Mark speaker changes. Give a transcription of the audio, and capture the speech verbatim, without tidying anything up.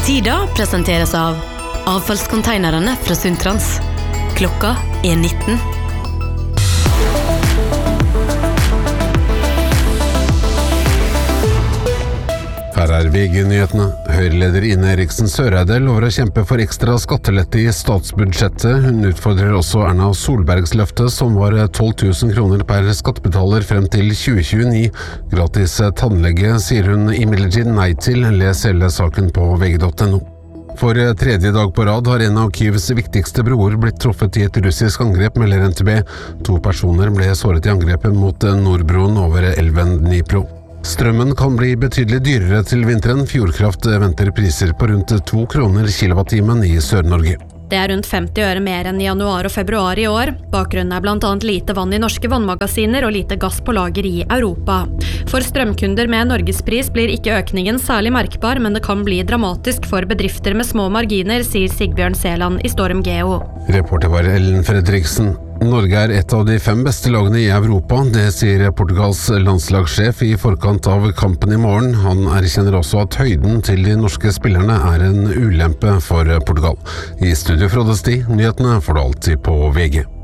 Speaker 1: Tida presenteres av avfallskonteinerne fra Sundtrans. Klokka er nitten.
Speaker 2: Her er V G-nyhetene. Høyreleder Ine Eriksen Søreide lover å kjempe for ekstra skattelette i statsbudsjettet. Hun utfordrer også Erna Solbergs løfte, som var tolv tusen kroner per skattebetaler frem til tjue tjueni. Gratis tannlege sier hun imidlertid nei til. Les hele saken på V G punktum no. For tredje dag på rad har en av Kyivs viktigste broer blitt truffet i et russisk angrep, melder N T B. To personer ble såret i angrepet mot Nordbroen over elven Dnipro. Strømmen kan bli betydelig dyrere til vinteren. Fjordkraft venter priser på rundt to kroner kilowattimen i Sør-Norge.
Speaker 3: Det er rundt femti øre mer enn i januar og februar i år. Bakgrunnen er blant annet lite vann i norske vannmagasiner og lite gass på lager i Europa. For strømkunder med norgespris blir ikke økningen særlig merkbar, men det kan bli dramatisk for bedrifter med små marginer, sier Sigbjørn Seland i Storm Geo.
Speaker 2: Reporter var Ellen Fredriksen. Norge er et av de fem beste lagene i Europa, det sier Portugals landslagssjef i forkant av kampen i morgen. Han erkjenner også at høyden til de norske spillerne er en ulempe for Portugal. I studio Frode Sti, nyhetene får du alltid på V G.